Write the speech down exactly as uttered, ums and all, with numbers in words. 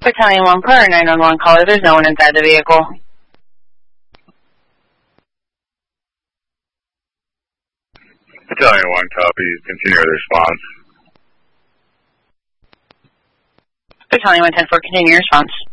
Battalion one four, nine one one caller, there's no one inside the vehicle. Battalion one copies, continue the response. Battalion one ten four, continue your response.